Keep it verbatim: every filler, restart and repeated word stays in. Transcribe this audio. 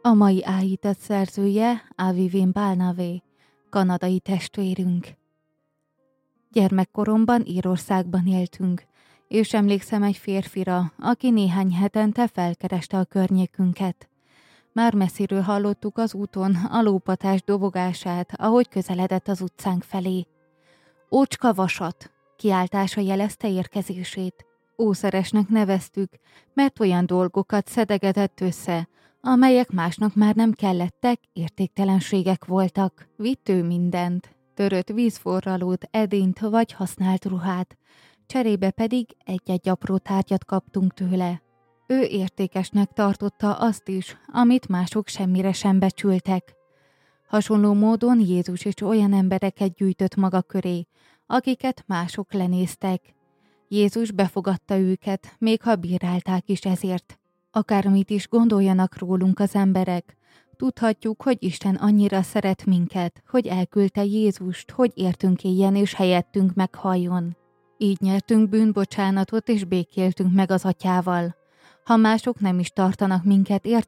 A mai áhítat szerzője Avivén Balnavé, kanadai testvérünk. Gyermekkoromban Írországban éltünk, és emlékszem egy férfira, aki néhány hetente felkereste a környékünket. Már messziről hallottuk az úton a lópatás dobogását, ahogy közeledett az utcánk felé. Ócska vasat, kiáltása jelezte érkezését. Ószeresnek neveztük, mert olyan dolgokat szedegetett össze, amelyek másnak már nem kellettek, értéktelenségek voltak. Vitt ő mindent, törött vízforralót, edényt vagy használt ruhát, cserébe pedig egy-egy apró tárgyat kaptunk tőle. Ő értékesnek tartotta azt is, amit mások semmire sem becsültek. Hasonló módon Jézus is olyan embereket gyűjtött maga köré, akiket mások lenéztek. Jézus befogadta őket, még ha bírálták is ezért. Akármit is gondoljanak rólunk az emberek, tudhatjuk, hogy Isten annyira szeret minket, hogy elküldte Jézust, hogy értünk éljen és helyettünk meghalljon. Így nyertünk bűnbocsánatot és békéltünk meg az Atyával. Ha mások nem is tartanak minket